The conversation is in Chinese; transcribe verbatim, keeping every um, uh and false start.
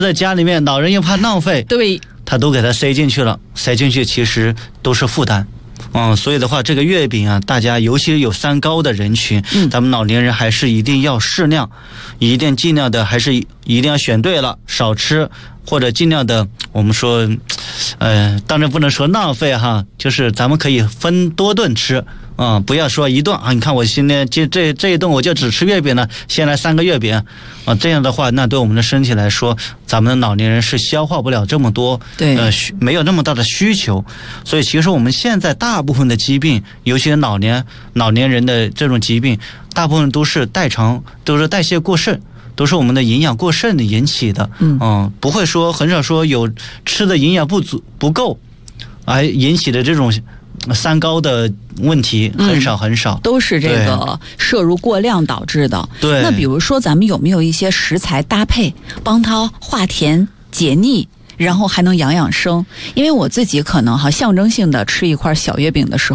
在家里面，老人又怕浪费， 对， 他都给他塞进去了，塞进去其实都是负担。嗯，所以的话，这个月饼啊，大家尤其是有三高的人群，嗯，咱们老年人还是一定要适量，一定尽量的还是一定要选对了，少吃，或者尽量的，我们说，呃，当然不能说浪费哈，就是咱们可以分多顿吃啊、嗯，不要说一顿啊，你看我今天这这这一顿我就只吃月饼了，先来三个月饼啊，这样的话，那对我们的身体来说，咱们的老年人是消化不了这么多， 对， 呃，没有那么大的需求，所以其实我们现在大部分的疾病，尤其是老年老年人的这种疾病，大部分都是代偿，都是代谢过剩。都是我们的营养过剩的引起的，嗯、呃，不会说很少说有吃的营养不足不够，而引起的这种三高的问题很少很少，嗯、 都是这个摄入过量导致的。 对， 那比如说咱们有没有一些食材搭配，帮它化甜解腻？然后还能养养生，因为我自己可能哈象征性的吃一块小月饼的时候。